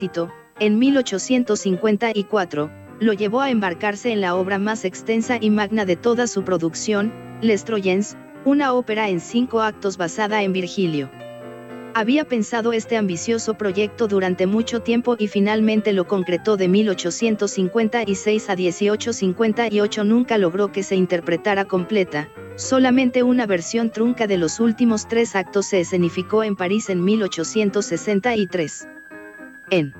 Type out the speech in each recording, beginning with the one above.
éxito, en 1854, lo llevó a embarcarse en la obra más extensa y magna de toda su producción, Les Troyens, una ópera en 5 actos basada en Virgilio. Había pensado este ambicioso proyecto durante mucho tiempo y finalmente lo concretó de 1856 a 1858. Nunca logró que se interpretara completa, solamente una versión trunca de los últimos 3 actos se escenificó en París en 1863. En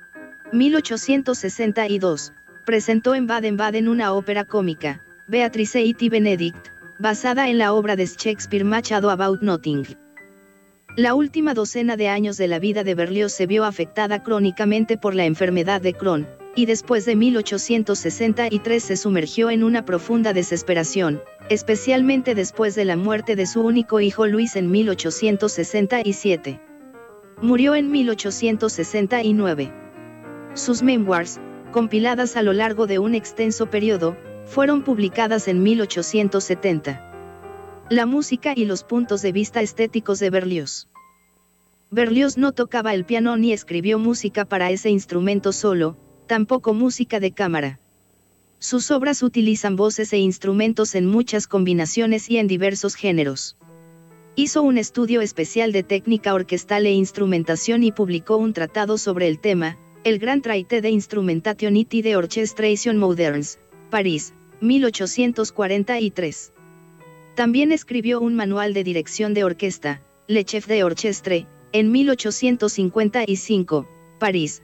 1862, presentó en Baden-Baden una ópera cómica, Beatrice et Benedict, basada en la obra de Shakespeare Machado About Nothing. La última docena de años de la vida de Berlioz se vio afectada crónicamente por la enfermedad de Crohn, y después de 1863 se sumergió en una profunda desesperación, especialmente después de la muerte de su único hijo Luis en 1867. Murió en 1869. Sus memoirs, compiladas a lo largo de un extenso periodo, fueron publicadas en 1870. La música y los puntos de vista estéticos de Berlioz. Berlioz no tocaba el piano ni escribió música para ese instrumento solo, tampoco música de cámara. Sus obras utilizan voces e instrumentos en muchas combinaciones y en diversos géneros. Hizo un estudio especial de técnica orquestal e instrumentación y publicó un tratado sobre el tema, el Grand Traité de Instrumentation et de Orchestration Modernes, París, 1843. También escribió un manual de dirección de orquesta, Le Chef d'Orchestre, en 1855, París,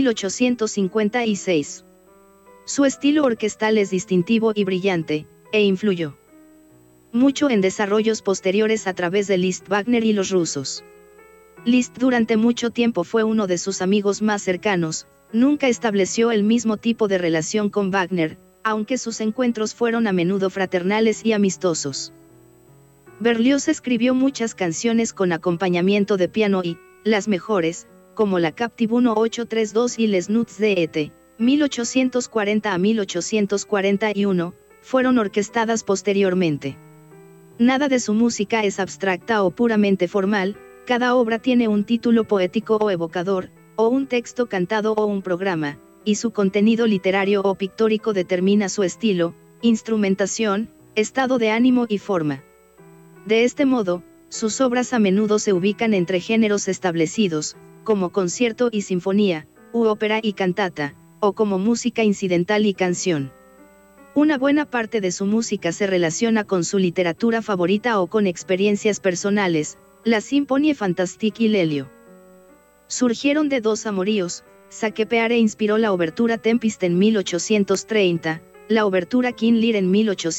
1856. Su estilo orquestal es distintivo y brillante, e influyó mucho en desarrollos posteriores a través de Liszt, Wagner y los rusos. Liszt durante mucho tiempo fue uno de sus amigos más cercanos, nunca estableció el mismo tipo de relación con Wagner, aunque sus encuentros fueron a menudo fraternales y amistosos. Berlioz escribió muchas canciones con acompañamiento de piano y, las mejores, como la Captive 1832 y Les Nuits d'Ete, 1840 a 1841, fueron orquestadas posteriormente. Nada de su música es abstracta o puramente formal, cada obra tiene un título poético o evocador, o un texto cantado o un programa, y su contenido literario o pictórico determina su estilo, instrumentación, estado de ánimo y forma. De este modo, sus obras a menudo se ubican entre géneros establecidos, como concierto y sinfonía, u ópera y cantata, o como música incidental y canción. Una buena parte de su música se relaciona con su literatura favorita o con experiencias personales, la Symphonie Fantastique y Lelio. Surgieron de dos amoríos, Sacre-Père inspiró la obertura Tempest en 1830, la obertura King Lear en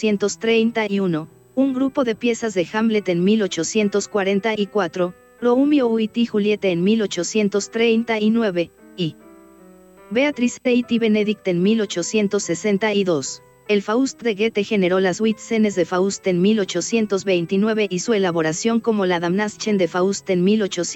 1831, un grupo de piezas de Hamlet en 1844, Romeo y Julieta en 1839, y Beatrice et Benedict en 1862. El Faust de Goethe generó las huit scenes de Faust en 1829 y su elaboración como la Damnation de Faust en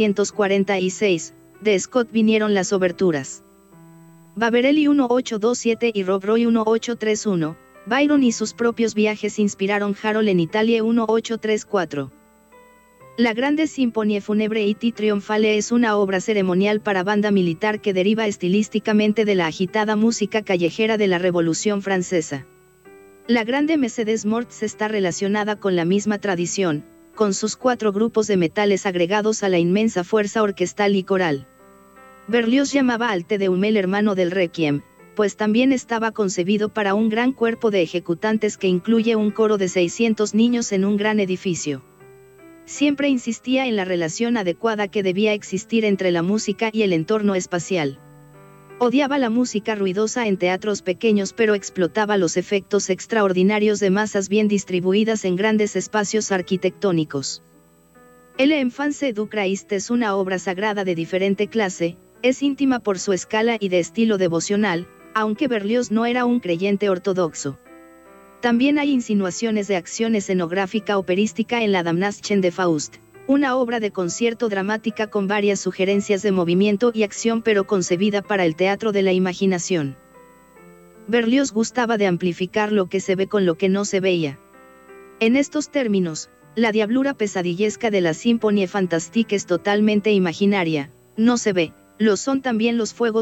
1846, de Scott vinieron las oberturas. Baberelli 1827 y Rob Roy 1831, Byron y sus propios viajes inspiraron Harold en Italia 1834. La Grande Symphonie Funèbre et Triomphale es una obra ceremonial para banda militar que deriva estilísticamente de la agitada música callejera de la Revolución Francesa. La Grande Messe des Morts está relacionada con la misma tradición, con sus 4 grupos de metales agregados a la inmensa fuerza orquestal y coral. Berlioz llamaba al Te Deum el hermano del Requiem, pues también estaba concebido para un gran cuerpo de ejecutantes que incluye un coro de 600 niños en un gran edificio. Siempre insistía en la relación adecuada que debía existir entre la música y el entorno espacial. Odiaba la música ruidosa en teatros pequeños, pero explotaba los efectos extraordinarios de masas bien distribuidas en grandes espacios arquitectónicos. El Enfance du Christ es una obra sagrada de diferente clase, es íntima por su escala y de estilo devocional, aunque Berlioz no era un creyente ortodoxo. También hay insinuaciones de acción escenográfica operística en la Damnation de Faust, una obra de concierto dramática con varias sugerencias de movimiento y acción pero concebida para el teatro de la imaginación. Berlioz gustaba de amplificar lo que se ve con lo que no se veía. En estos términos, la diablura pesadillesca de la Symphonie Fantastique es totalmente imaginaria, no se ve, Lo son también los fuegos